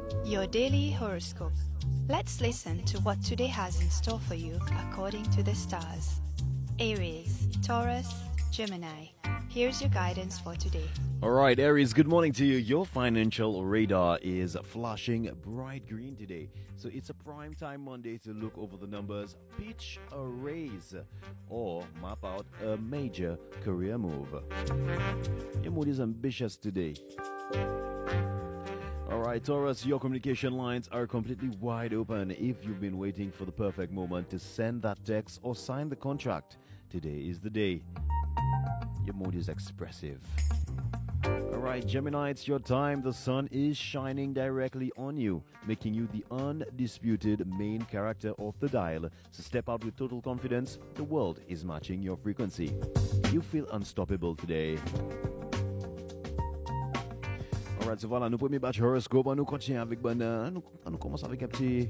Your daily horoscope. Let's listen to what today has in store for you according to the stars. Aries, Taurus, Gemini. Here's your guidance for today. All right, Aries, good morning to you. Your financial radar is flashing bright green today. So it's a prime time Monday to look over the numbers, pitch a raise, or map out a major career move. Your mood is ambitious today. All right, Taurus, your communication lines are completely wide open. If you've been waiting for the perfect moment to send that text or sign the contract, today is the day. Your mood is expressive. All right, Gemini, it's your time. The sun is shining directly on you, making you the undisputed main character of the dial. So step out with total confidence. The world is matching your frequency. You feel unstoppable today. Alright, so voilà, nous premier batch horoscope, nous continuons avec nous commençons avec un petit